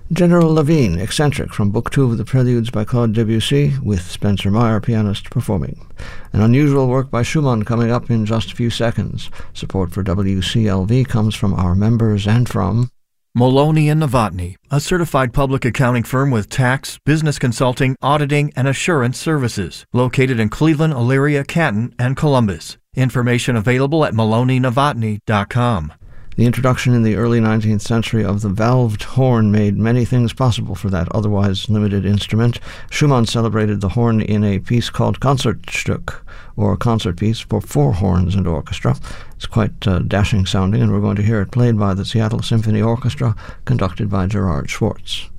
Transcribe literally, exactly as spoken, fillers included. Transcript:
General Levine, Eccentric, from Book Two of the Preludes by Claude Debussy, with Spencer Meyer, pianist, performing. An unusual work by Schumann coming up in just a few seconds. Support for W C L V comes from our members and from Maloney and Novotny, a certified public accounting firm with tax, business consulting, auditing, and assurance services, located in Cleveland, Elyria, Canton, and Columbus. Information available at maloney novotny dot com. The introduction in the early nineteenth century of the valved horn made many things possible for that otherwise limited instrument. Schumann celebrated the horn in a piece called Concertstück, or concert piece for four horns and orchestra. It's quite uh, dashing sounding, and we're going to hear it played by the Seattle Symphony Orchestra, conducted by Gerard Schwartz.